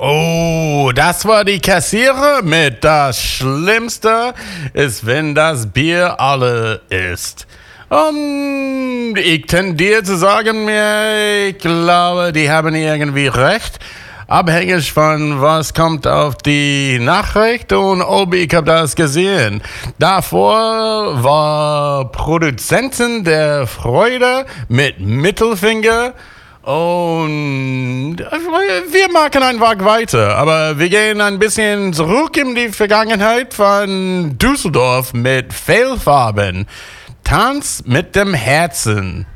Oh, das war die Kassierer mit das Schlimmste ist, wenn das Bier alle ist. Ich tendiere zu sagen, ich glaube, die haben irgendwie recht. Abhängig von was kommt auf die Nachricht und ob ich habe das gesehen. Davor war Produzenten der Freude mit Mittelfinger und wir machen einfach weiter. Aber wir gehen ein bisschen zurück in die Vergangenheit von Düsseldorf mit Fehlfarben. Tanz mit dem Herzen.